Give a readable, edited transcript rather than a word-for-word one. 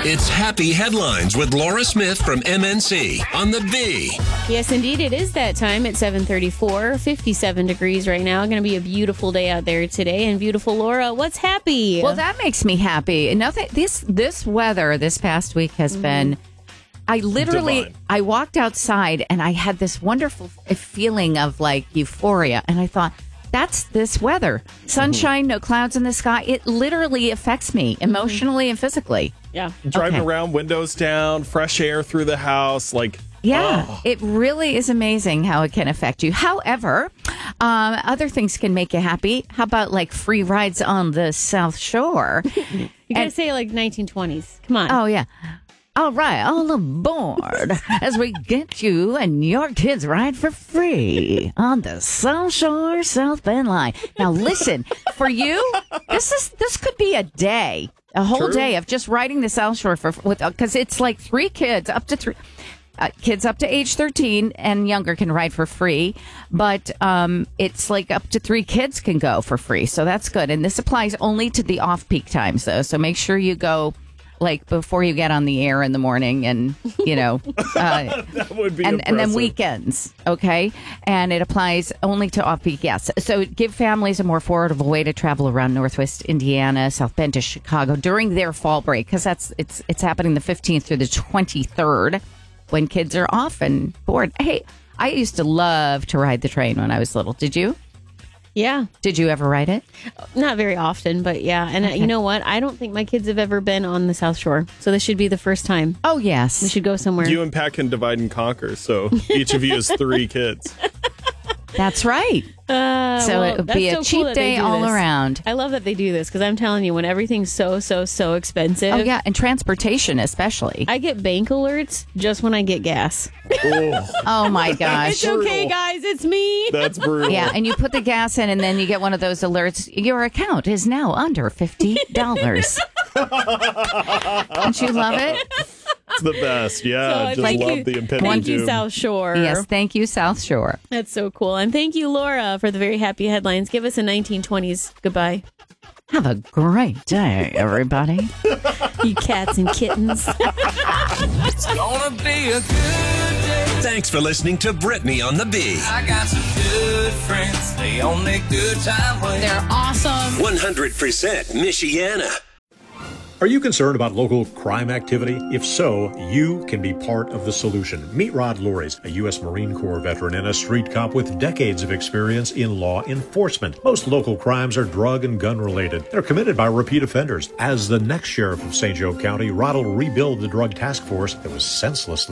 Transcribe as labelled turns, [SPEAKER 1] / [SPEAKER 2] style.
[SPEAKER 1] It's Happy Headlines with Laura Smith from MNC on the B.
[SPEAKER 2] Yes, indeed, it is that time at 7:34, 57 degrees right now. Going to be a beautiful day out there today. And beautiful Laura, what's happy?
[SPEAKER 3] Well, that makes me happy. Nothing. This weather this past week has been. I walked outside and I had this wonderful feeling of like euphoria, and I thought, that's this weather. Sunshine, no clouds in the sky. It literally affects me emotionally and physically.
[SPEAKER 2] Yeah.
[SPEAKER 4] Driving around, windows down, fresh air through the house.
[SPEAKER 3] It really is amazing how it can affect you. However, other things can make you happy. How about like free rides on the South Shore?
[SPEAKER 2] You got to say it like 1920s. Come on.
[SPEAKER 3] Oh, yeah. All right, all aboard as we get you and your kids ride for free on the South Shore South Bend line. Now, listen, for you, this could be a whole day of just riding the South Shore because it's like 3 kids up to kids up to age 13 and younger can ride for free, but it's like up to 3 kids can go for free, so that's good. And this applies only to the off-peak times, though, so make sure you go like before you get on the air in the morning, and
[SPEAKER 4] that would be
[SPEAKER 3] and then weekends, okay? And it applies only to off-peak, yes. So give families a more affordable way to travel around Northwest Indiana, South Bend to Chicago during their fall break, because it's happening the 15th through the 23rd when kids are off and bored. Hey, I used to love to ride the train when I was little. Did you?
[SPEAKER 2] Yeah.
[SPEAKER 3] Did you ever ride it?
[SPEAKER 2] Not very often, but yeah. And you know what? I don't think my kids have ever been on the South Shore. So this should be the first time.
[SPEAKER 3] Oh, yes.
[SPEAKER 2] We should go somewhere.
[SPEAKER 4] You and Pat can divide and conquer, so each of you has 3 kids.
[SPEAKER 3] That's right. So it would be a cheap day all around.
[SPEAKER 2] I love that they do this because I'm telling you, when everything's so expensive.
[SPEAKER 3] Oh, yeah. And transportation, especially.
[SPEAKER 2] I get bank alerts just when I get gas.
[SPEAKER 3] Oh, my gosh.
[SPEAKER 2] It's okay, guys. It's me.
[SPEAKER 4] That's brutal.
[SPEAKER 3] Yeah. And you put the gas in and then you get one of those alerts. Your account is now under $50. Don't you love it?
[SPEAKER 4] It's the best. Yeah.
[SPEAKER 2] So
[SPEAKER 4] just love the impending
[SPEAKER 2] Thank you,
[SPEAKER 4] doom.
[SPEAKER 2] South Shore.
[SPEAKER 3] Yes. Thank you, South Shore.
[SPEAKER 2] That's so cool. And thank you, Laura, for the very happy headlines. Give us a 1920s goodbye.
[SPEAKER 3] Have a great day, everybody.
[SPEAKER 2] You cats and kittens.
[SPEAKER 1] It's gonna be a good day. Thanks for listening to Brittany on the B.
[SPEAKER 5] I got some good friends. They on their good time way.
[SPEAKER 2] They're awesome.
[SPEAKER 1] 100% Michiana.
[SPEAKER 6] Are you concerned about local crime activity? If so, you can be part of the solution. Meet Rod Loris, a U.S. Marine Corps veteran and a street cop with decades of experience in law enforcement. Most local crimes are drug and gun related. They're committed by repeat offenders. As the next sheriff of St. Joe County, Rod will rebuild the drug task force that was senselessly